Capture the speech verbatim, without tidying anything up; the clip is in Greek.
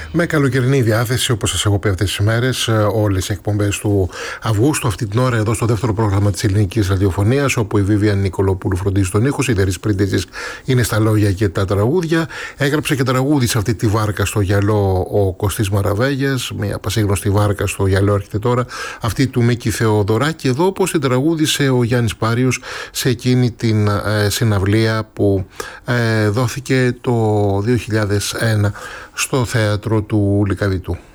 Με καλοκαιρινή διάθεση, όπως σας έχω πει αυτές τις ημέρες, όλες οι εκπομπές του Αυγούστου. Αυτή την ώρα εδώ στο δεύτερο πρόγραμμα της ελληνικής ραδιοφωνίας, όπου η Βίβιαν Νικολοπούλου φροντίζει τον ήχο, η Δερής Πρίντεζης είναι στα λόγια και τα τραγούδια. Έγραψε και τραγούδι σε αυτή τη βάρκα στο γυαλό ο Κωστής Μαραβέγιας, μια πασίγνωστη βάρκα στο γυαλό έρχεται τώρα, αυτή του Μίκη Θεοδωράκη. Εδώ όπως την τραγούδισε ο Γιάννης Πάριος σε εκείνη την ε, συναυλία που ε, δόθηκε το δύο χιλιάδες ένα στο θέατρο του Λυκαβητού.